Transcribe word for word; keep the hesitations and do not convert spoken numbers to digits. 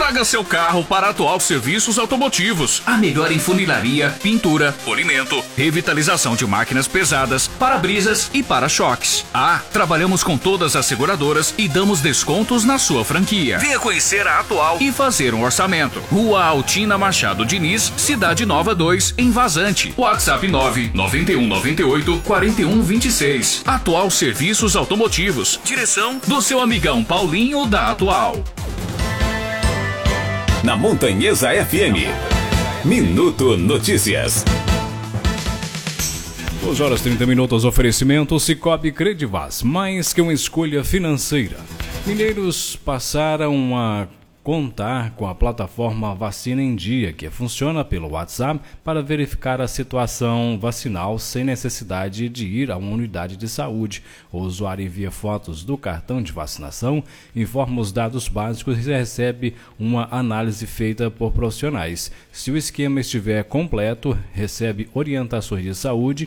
Traga seu carro para a Atual Serviços Automotivos. A melhor em funilaria, pintura, polimento, revitalização de máquinas pesadas, para-brisas e para-choques. Ah, trabalhamos com todas as seguradoras e damos descontos na sua franquia. Venha conhecer a Atual e fazer um orçamento. Rua Altina Machado Diniz, Cidade Nova dois, em Vazante. WhatsApp nove nove um nove oito quatro um dois seis. Atual Serviços Automotivos. Direção do seu amigão Paulinho da Atual. Na Montanhesa F M, Minuto Notícias. duas horas e trinta minutos, oferecimento Cicobi Credivas, mais que uma escolha financeira. Mineiros passaram a contar com a plataforma Vacina em Dia, que funciona pelo WhatsApp para verificar a situação vacinal sem necessidade de ir a uma unidade de saúde. O usuário envia fotos do cartão de vacinação, informa os dados básicos e recebe uma análise feita por profissionais. Se o esquema estiver completo, recebe orientações de saúde